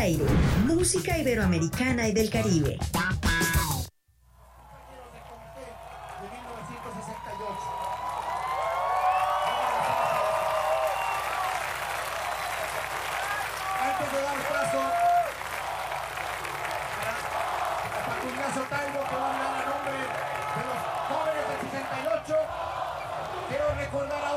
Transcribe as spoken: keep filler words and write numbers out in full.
aire, música iberoamericana y del Caribe. Antes de dar paso a Paco Ignacio Taibo, que va a hablar a nombre de los jóvenes del sesenta y ocho, quiero recordar a